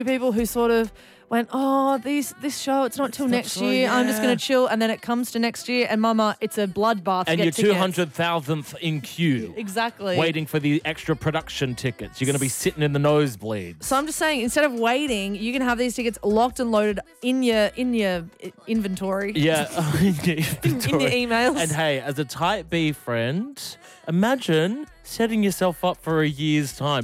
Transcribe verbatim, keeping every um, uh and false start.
People who sort of went, oh, these this show, it's not till next so- year. I'm just yeah. going to chill. And then it comes to next year and mama, it's a bloodbath to And get you're tickets. two hundred thousandth in queue. Exactly. Waiting for the extra production tickets. You're going to be sitting in the nosebleeds. So I'm just saying, instead of waiting, you can have these tickets locked and loaded in your in your i- inventory. Yeah. in, your In your emails. And hey, as a Type B friend, imagine setting yourself up for a year's time.